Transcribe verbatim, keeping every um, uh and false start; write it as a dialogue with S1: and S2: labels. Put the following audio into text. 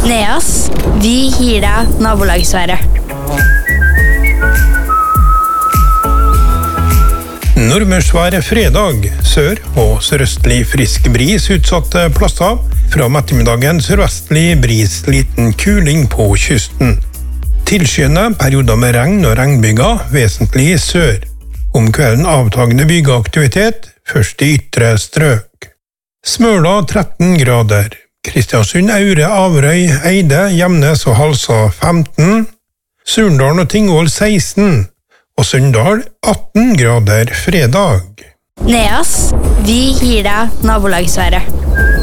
S1: Neas, vi gir deg nabolagsværet.
S2: Nordmørsvær fredag, sør- og sørøstlig frisk bris utsatte plasser. Fra ettermiddagen sørvestlig bris, liten kuling på kysten. Tilskyende perioder med regn og regnbyger, vesentlig sør. Om kvelden avtagende bygeaktivitet, først i ytre strøk. Smøla tretten grader. Kristiansund, Aure, Averøy, Eide, Gjemnes og Halsa femten. Surndalen og Tingvoll seksten. Og Sunndal atten grader fredag.
S1: Neas, vi gir deg nabolagsværet.